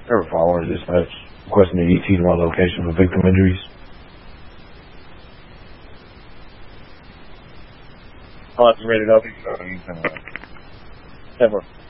Ever following dispatch requesting the ET to my location for victim injuries. Oh, it's rated up. Ever.